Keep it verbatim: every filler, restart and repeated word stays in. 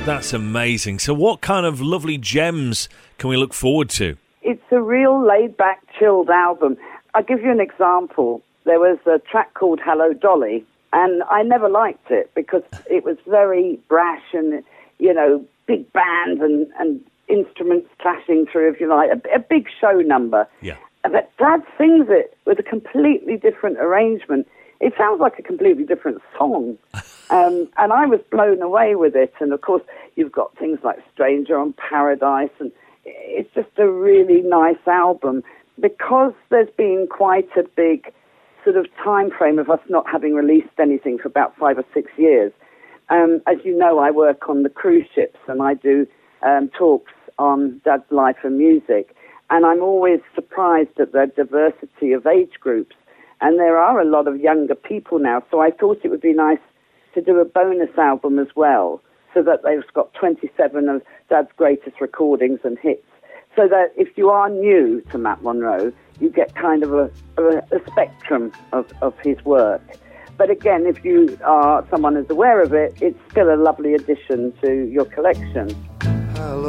That's amazing. So what kind of lovely gems can we look forward to? It's a real laid-back, chilled album. I'll give you an example. There was a track called Hello Dolly, and I never liked it because it was very brash and, you know, big band and, and instruments clashing through, if you like, a, a big show number. Yeah. But Dad sings it with a completely different arrangement. It sounds like a completely different song. Um, and I was blown away with it. And, of course, you've got things like Stranger on Paradise, and it's just a really nice album. Because there's been quite a big sort of time frame of us not having released anything for about five or six years. Um, as you know, I work on the cruise ships, and I do um, talks on Dad's life and music. And I'm always surprised at the diversity of age groups. And there are a lot of younger people now, so I thought it would be nice to do a bonus album as well, so that they've got twenty-seven of Dad's greatest recordings and hits, so that if you are new to Matt Monro, you get kind of a, a, a spectrum of, of his work. But again, if you are someone who's aware of it, it's still a lovely addition to your collection.